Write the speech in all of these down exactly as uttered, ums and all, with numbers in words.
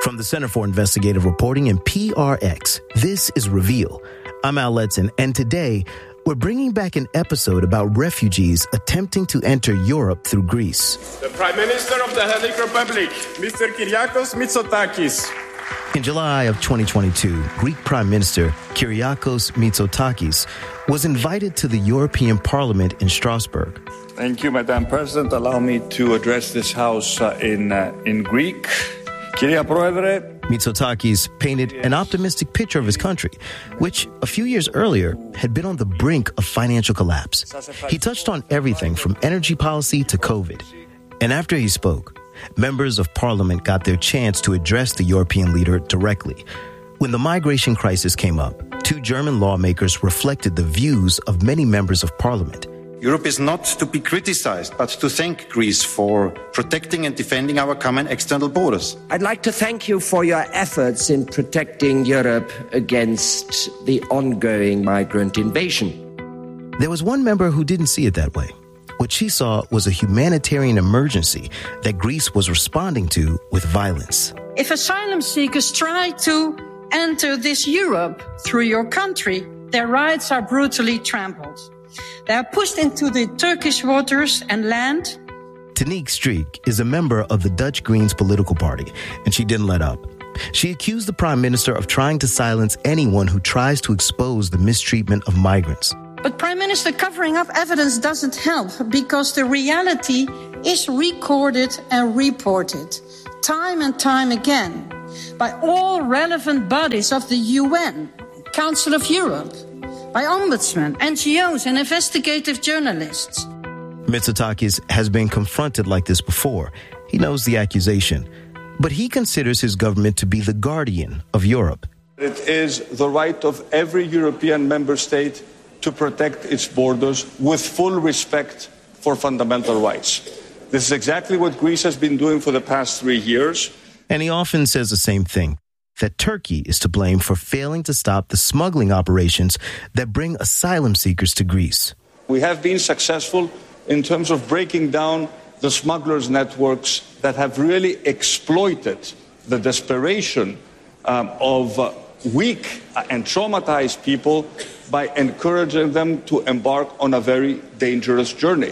From the Center for Investigative Reporting and P R X, this is Reveal. I'm Al Letson, and today we're bringing back an episode about refugees attempting to enter Europe through Greece. The Prime Minister of the Hellenic Republic, Mister Kyriakos Mitsotakis. In July of twenty twenty-two, Greek Prime Minister Kyriakos Mitsotakis was invited to the European Parliament in Strasbourg. Thank you, Madam President. Allow me to address this House uh, in uh, in Greek. Kyria Proedre. Mitsotakis painted an optimistic picture of his country, which a few years earlier had been on the brink of financial collapse. He touched on everything from energy policy to COVID. And after he spoke, members of parliament got their chance to address the European leader directly. When the migration crisis came up, two German lawmakers reflected the views of many members of parliament. Europe is not to be criticized, but to thank Greece for protecting and defending our common external borders. I'd like to thank you for your efforts in protecting Europe against the ongoing migrant invasion. There was one member who didn't see it that way. What she saw was a humanitarian emergency that Greece was responding to with violence. If asylum seekers try to enter this Europe through your country, their rights are brutally trampled. They are pushed into the Turkish waters and land. Tanique Streek is a member of the Dutch Greens political party, and she didn't let up. She accused the prime minister of trying to silence anyone who tries to expose the mistreatment of migrants. But Prime Minister, covering up evidence doesn't help because the reality is recorded and reported time and time again by all relevant bodies of the U N, Council of Europe, by ombudsmen, N G Os, and investigative journalists. Mitsotakis has been confronted like this before. He knows the accusation, but he considers his government to be the guardian of Europe. It is the right of every European member state to protect its borders with full respect for fundamental rights. This is exactly what Greece has been doing for the past three years. And he often says the same thing, that Turkey is to blame for failing to stop the smuggling operations that bring asylum seekers to Greece. We have been successful in terms of breaking down the smugglers' networks that have really exploited the desperation um, of uh, weak and traumatized people by encouraging them to embark on a very dangerous journey.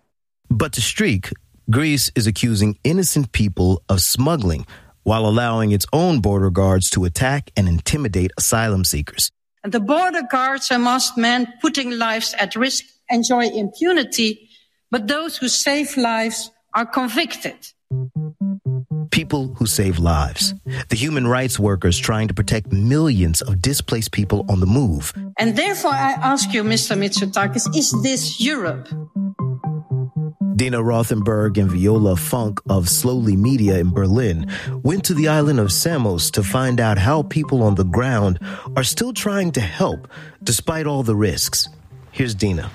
But to Streek, Greece is accusing innocent people of smuggling while allowing its own border guards to attack and intimidate asylum seekers. And the border guards are masked men putting lives at risk enjoy impunity, but those who save lives are convicted. People who save lives. The human rights workers trying to protect millions of displaced people on the move. And therefore I ask you, Mister Mitsotakis, is this Europe? Dina Rothenberg and Viola Funk of Slowly Media in Berlin went to the island of Samos to find out how people on the ground are still trying to help despite all the risks. Here's Dina.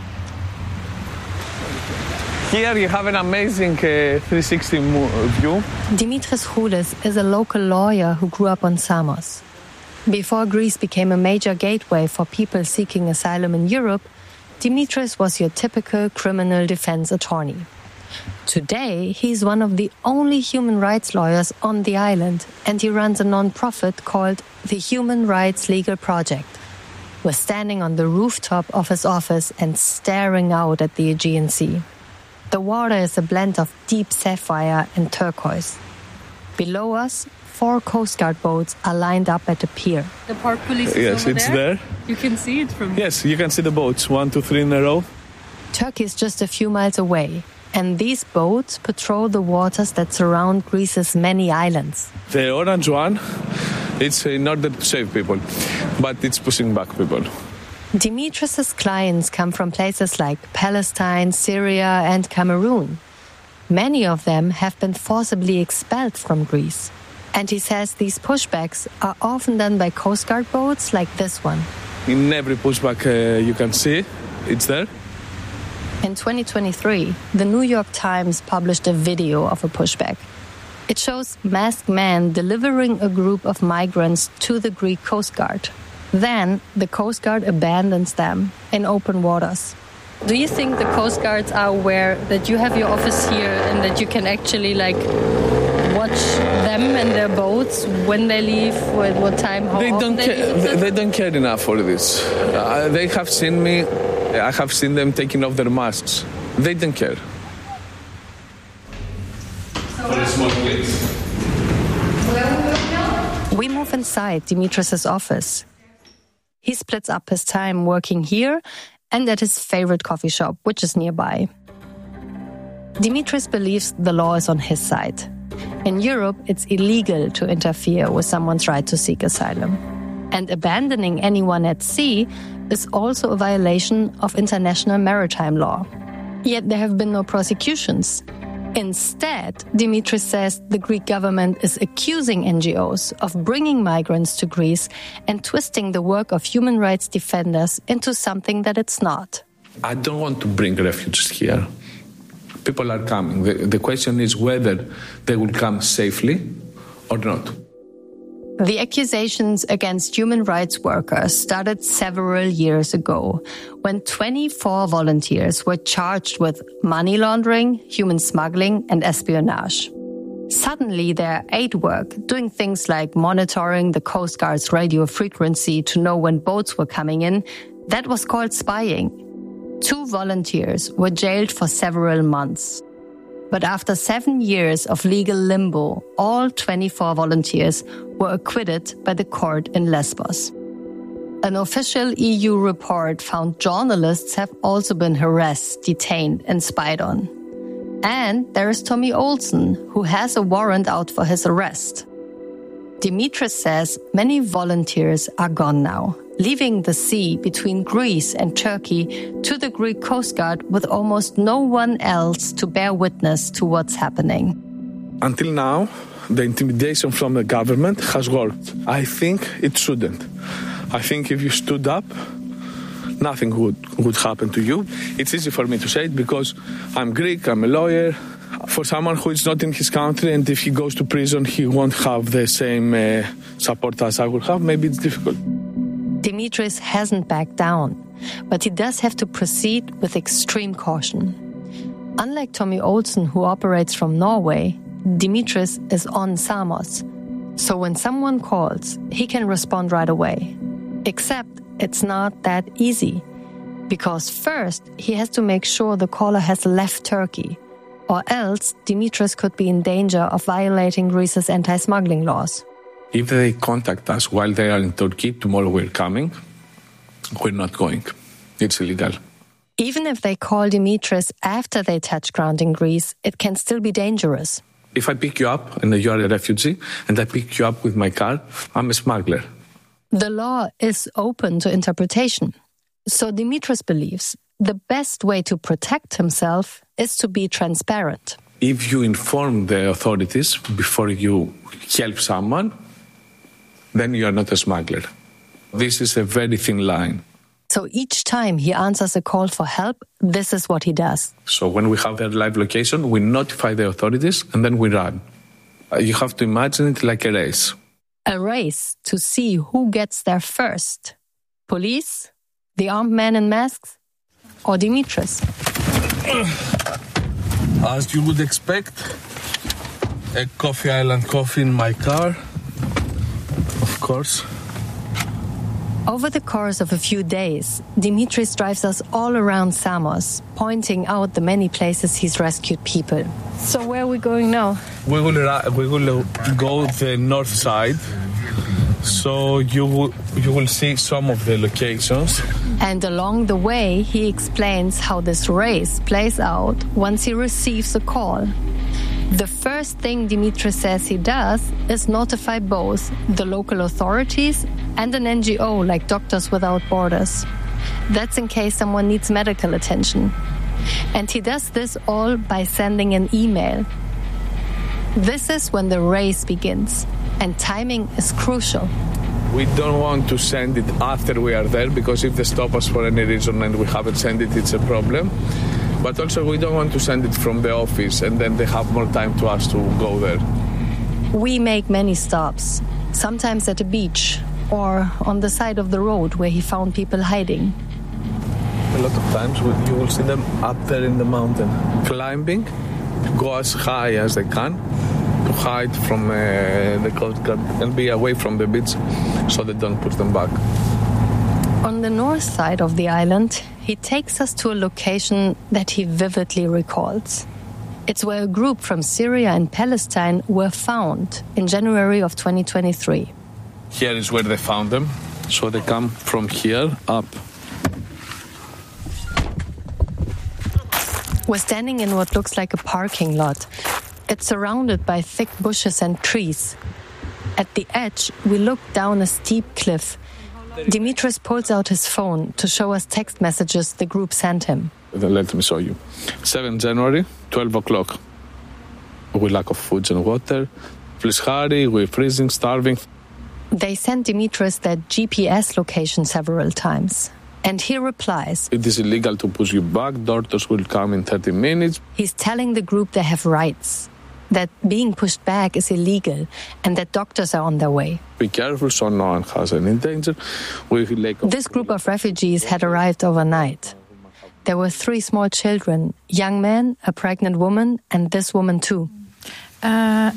Here you have an amazing uh, three sixty view. Dimitris Houlis is a local lawyer who grew up on Samos. Before Greece became a major gateway for people seeking asylum in Europe, Dimitris was your typical criminal defense attorney. Today, he's one of the only human rights lawyers on the island, and he runs a non-profit called the Human Rights Legal Project. We're standing on the rooftop of his office and staring out at the Aegean Sea. The water is a blend of deep sapphire and turquoise. Below us, four Coast Guard boats are lined up at a pier. The park police is yes, over it's there. there. You can see it from here. Yes, you can see the boats, one, two, three in a row. Turkey is just a few miles away, and these boats patrol the waters that surround Greece's many islands. The orange one, it's in order to save people, but it's pushing back people. Dimitris' clients come from places like Palestine, Syria, and Cameroon. Many of them have been forcibly expelled from Greece. And he says these pushbacks are often done by Coast Guard boats like this one. In every pushback uh, you can see, it's there. In twenty twenty-three, the New York Times published a video of a pushback. It shows masked men delivering a group of migrants to the Greek Coast Guard. Then the Coast Guard abandons them in open waters. Do you think the Coast Guards are aware that you have your office here and that you can actually like watch them and their boats when they leave, at what time, how They often don't they care. leave? They, they don't care enough for this. Uh, they have seen me. I have seen them taking off their masks. They don't care. For a small place. We move inside Dimitris' office. He splits up his time working here and at his favorite coffee shop, which is nearby. Dimitris believes the law is on his side. In Europe, it's illegal to interfere with someone's right to seek asylum. And abandoning anyone at sea is also a violation of international maritime law. Yet there have been no prosecutions. Instead, Dimitris says the Greek government is accusing N G Os of bringing migrants to Greece and twisting the work of human rights defenders into something that it's not. I don't want to bring refugees here. People are coming. The, the question is whether they will come safely or not. The accusations against human rights workers started several years ago when twenty-four volunteers were charged with money laundering, human smuggling, and espionage. Suddenly, they're at work, doing things like monitoring the Coast Guard's radio frequency to know when boats were coming in. That was called spying. Two volunteers were jailed for several months. But after seven years of legal limbo, all twenty-four volunteers were acquitted by the court in Lesbos. An official E U report found journalists have also been harassed, detained, and spied on. And there is Tommy Olsen, who has a warrant out for his arrest. Dimitris says many volunteers are gone now, leaving the sea between Greece and Turkey to the Greek Coast Guard with almost no one else to bear witness to what's happening. Until now, the intimidation from the government has worked. I think it shouldn't. I think if you stood up, nothing would, would happen to you. It's easy for me to say it because I'm Greek, I'm a lawyer. For someone who is not in his country and if he goes to prison, he won't have the same uh, support as I would have, maybe it's difficult. Dimitris hasn't backed down, but he does have to proceed with extreme caution. Unlike Tommy Olsen, who operates from Norway, Dimitris is on Samos. So when someone calls, he can respond right away. Except it's not that easy. Because first, he has to make sure the caller has left Turkey. Or else, Dimitris could be in danger of violating Greece's anti-smuggling laws. If they contact us while they are in Turkey, tomorrow we're coming, we're not going. It's illegal. Even if they call Dimitris after they touch ground in Greece, it can still be dangerous. If I pick you up and you are a refugee, and I pick you up with my car, I'm a smuggler. The law is open to interpretation. So Dimitris believes the best way to protect himself is to be transparent. If you inform the authorities before you help someone, then you are not a smuggler. This is a very thin line. So each time he answers a call for help, this is what he does. So when we have their live location, we notify the authorities and then we run. Uh, you have to imagine it like a race. A race to see who gets there first. Police, the armed men in masks, or Dimitris. As you would expect, a Coffee Island coffee in my car, of course. Over the course of a few days, Dimitris drives us all around Samos, pointing out the many places he's rescued people. So where are we going now? We will ra- we will go the north side, so you will you will see some of the locations. And along the way, he explains how this race plays out once he receives a call. The first thing Dimitris says he does is notify both the local authorities and an N G O like Doctors Without Borders. That's in case someone needs medical attention. And he does this all by sending an email. This is when the race begins, and timing is crucial. We don't want to send it after we are there, because if they stop us for any reason and we haven't sent it, it's a problem. But also we don't want to send it from the office and then they have more time to us to go there. We make many stops, sometimes at a beach or on the side of the road where he found people hiding. A lot of times you will see them up there in the mountain, climbing, go as high as they can to to hide from uh, the Coast Guard and be away from the beach so they don't push them back. On the north side of the island, he takes us to a location that he vividly recalls. It's where a group from Syria and Palestine were found in January of twenty twenty-three. Here is where they found them. So they come from here up. We're standing in what looks like a parking lot. It's surrounded by thick bushes and trees. At the edge, we look down a steep cliff. Dimitris pulls out his phone to show us text messages the group sent him. Let me show you. seventh of January, twelve o'clock. With lack of food and water. Please hurry, we're freezing, starving. They sent Dimitris their G P S location several times. And he replies, it is illegal to push you back. Doctors will come in thirty minutes. He's telling the group they have rights, that being pushed back is illegal, and that doctors are on their way. Be careful so no one has any danger. We this group of refugees had arrived overnight. There were three small children, young men, a pregnant woman, and this woman too. My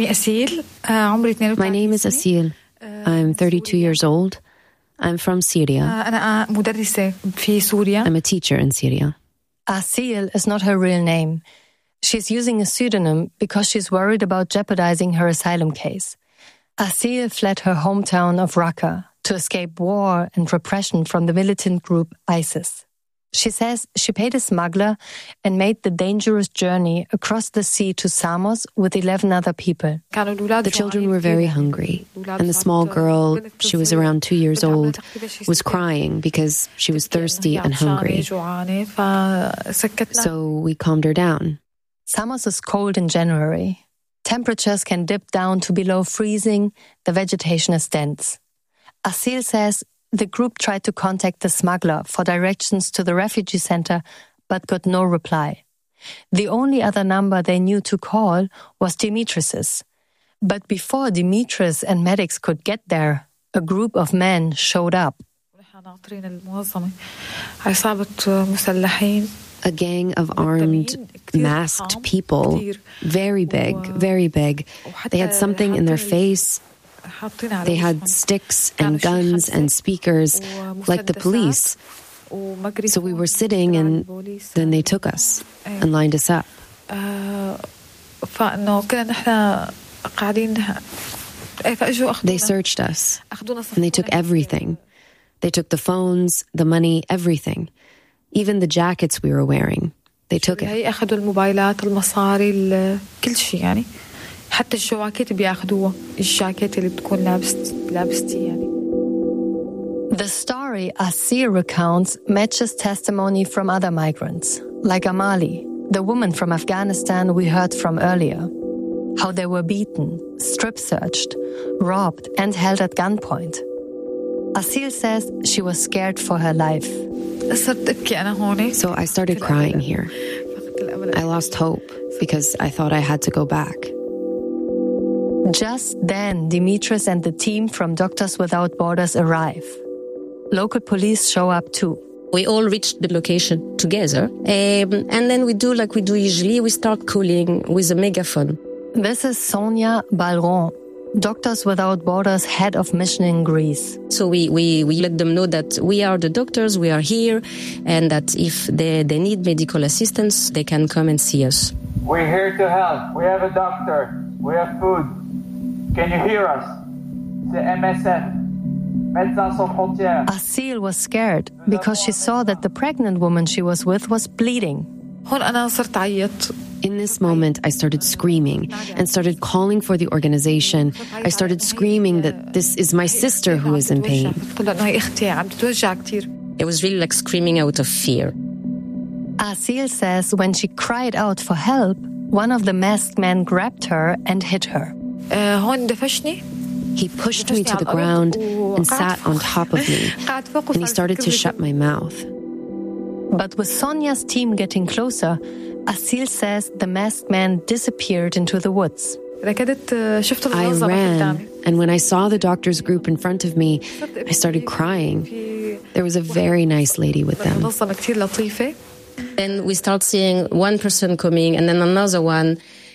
name is Asil. I'm thirty-two years old. I'm from Syria. I'm a teacher in Syria. Asil is not her real name. She's using a pseudonym because she's worried about jeopardizing her asylum case. Asil fled her hometown of Raqqa to escape war and repression from the militant group ISIS. She says she paid a smuggler and made the dangerous journey across the sea to Samos with eleven other people. The children were very hungry, and the small girl, she was around two years old, was crying because she was thirsty and hungry. So we calmed her down. Samos is cold in January. Temperatures can dip down to below freezing. The vegetation is dense. Asil says the group tried to contact the smuggler for directions to the refugee center, but got no reply. The only other number they knew to call was Dimitris's. But before Dimitris and medics could get there, a group of men showed up. A gang of armed, masked people, very big, very big. They had something in their face. They had sticks and guns and speakers, like the police. So we were sitting, and then they took us and lined us up. They searched us, and they took everything. They took the phones, the money, everything. Even the jackets we were wearing. They took it. حتى الجواكت بياخدوها الجاكيت اللي بتكون لابست لابستي يعني. The story Asil recounts matches testimony from other migrants, like Amali, the woman from Afghanistan we heard from earlier. How they were beaten, strip-searched, robbed and held at gunpoint. Asil says she was scared for her life. So I started crying here. I lost hope because I thought I had to go back. Just then, Dimitris and the team from Doctors Without Borders arrive. Local police show up too. We all reached the location together, um, and then we do like we do usually, we start calling with a megaphone. This is Sonia Balron, Doctors Without Borders head of mission in Greece. So we, we, we let them know that we are the doctors, we are here, and that if they, they need medical assistance, they can come and see us. We're here to help. We have a doctor. We have food. Can you hear us? The M S F, Médecins Sans Frontières. Asil was scared because she saw that the pregnant woman she was with was bleeding. In this moment, I started screaming and started calling for the organization. I started screaming that this is my sister who is in pain. It was really like screaming out of fear. Asil says when she cried out for help, one of the masked men grabbed her and hit her. He pushed me to the ground and sat on top of me, and he started to shut my mouth. But with Sonia's team getting closer, Asil says the masked man disappeared into the woods. I ran, and when I saw the doctor's group in front of me, I started crying. There was a very nice lady with them. Then we start seeing one person coming and then another one.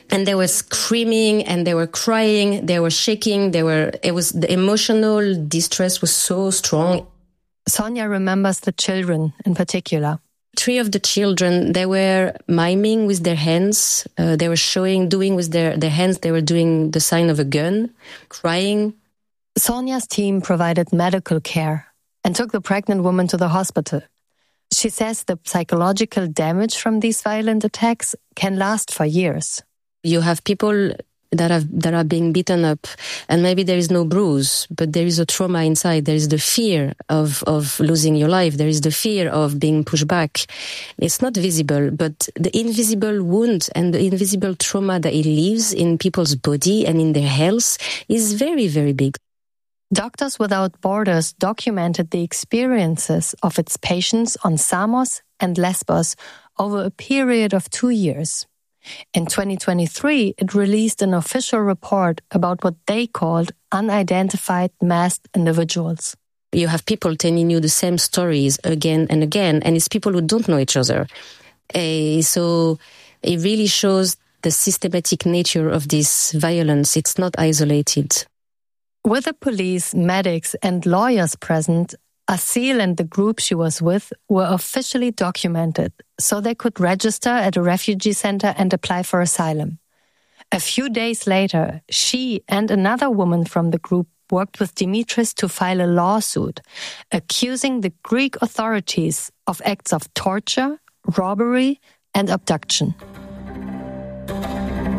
And they were screaming and they were crying, they were shaking, they were, it was, the emotional distress was so strong. Sonia remembers the children in particular. Three of the children, they were miming with their hands. Uh, they were showing, doing with their, their hands, they were doing the sign of a gun, crying. Sonia's team provided medical care and took the pregnant woman to the hospital. She says the psychological damage from these violent attacks can last for years. You have people that have that are being beaten up, and maybe there is no bruise, but there is a trauma inside. There is the fear of, of losing your life. There is the fear of being pushed back. It's not visible, but the invisible wound and the invisible trauma that it leaves in people's body and in their health is very, very big. Doctors Without Borders documented the experiences of its patients on Samos and Lesbos over a period of two years. In twenty twenty-three, it released an official report about what they called unidentified masked individuals. You have people telling you the same stories again and again, and it's people who don't know each other. Uh, so it really shows the systematic nature of this violence. It's not isolated. With the police, medics, and lawyers present, Asil and the group she was with were officially documented, so they could register at a refugee center and apply for asylum. A few days later, she and another woman from the group worked with Dimitris to file a lawsuit, accusing the Greek authorities of acts of torture, robbery, and abduction.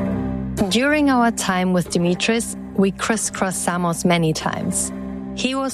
During our time with Dimitris, we crisscrossed Samos many times. He was